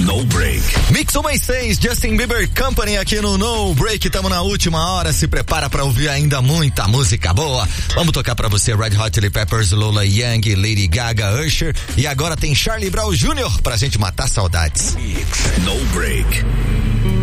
No Break. Mix 1 e 6, Justin Bieber Company aqui no No Break. Tamo na última hora, se prepara pra ouvir ainda muita música boa. Vamos tocar pra você Red Hot Chili Peppers, Lola Young, Lady Gaga, Usher. E agora tem Charlie Brown Jr. pra gente matar saudades. No Break.